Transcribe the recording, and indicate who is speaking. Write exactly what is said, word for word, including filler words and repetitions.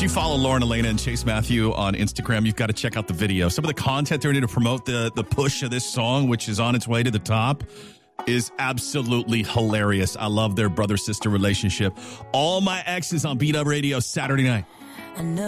Speaker 1: follow Lauren Elena and Chase Matthew on Instagram, you've got to check out the video. Some of the content they're doing to promote the, the push of this song, which is on its way to the top, is absolutely hilarious. I love their brother-sister relationship. All My Exes on Beat Up Radio Saturday night.
Speaker 2: I know